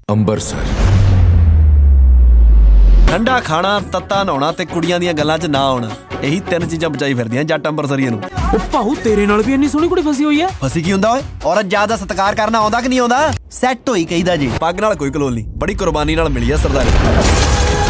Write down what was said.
ਅੰਬਰਸਰ। ਠੰਡਾ ਖਾਣਾ, ਤੱਤਾ ਨਹਾਉਣਾ ਤੇ ਕੁੜੀਆਂ ਦੀਆਂ ਗੱਲਾਂ 'ਚ ਨਾ ਆਉਣਾ, ਇਹੀ ਤਿੰਨ ਚੀਜ਼ਾਂ ਬਚਾਈ ਫਿਰਦੀਆਂ ਜੱਟ ਅੰਬਰਸਰੀਏ ਨੂੰ। ਉਹ ਭਾਊ ਤੇਰੇ ਨਾਲ ਵੀ ਇੰਨੀ ਸੋਹਣੀ ਕੁੜੀ ਫਸੀ ਹੋਈ ਆ। ਫਸੀ ਕੀ ਹੁੰਦਾ ਓਏ? ਔਰਤ ਜਾਤ ਦਾ ਸਤਿਕਾਰ ਕਰਨਾ ਆਉਂਦਾ ਕਿ ਨਹੀਂ ਆਉਂਦਾ? ਸੈੱਟ ਹੋਈ ਕਹੀਦਾ ਜੀ। ਪੱਗ ਨਾਲ ਕੋਈ ਕਲੋਲ ਨਹੀਂ, ਬੜੀ ਕੁਰਬਾਨੀ ਨਾਲ ਮਿਲੀ ਆ ਸਰਦਾਰੀ।